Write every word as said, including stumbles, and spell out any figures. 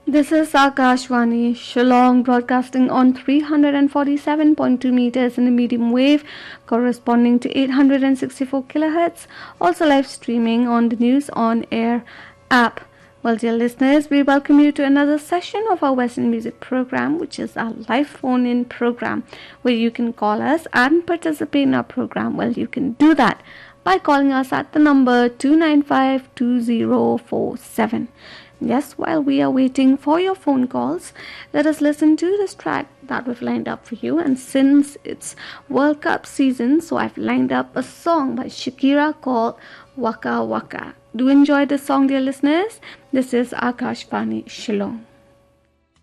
This is Akashvani Shillong broadcasting on three hundred forty-seven point two meters in the medium wave corresponding to eight hundred sixty-four kilohertz, also live streaming on the News on Air app. Well, dear listeners, we welcome you to another session of our Western Music program, which is our live phone-in program, where you can call us and participate in our program. Well, you can do that by calling us at the number two nine five two zero four seven. Yes, while we are waiting for your phone calls, let us listen to this track that we've lined up for you. And since it's World Cup season, so I've lined up a song by Shakira called Waka Waka. Do enjoy this song, dear listeners. This is Akashvani Shillong.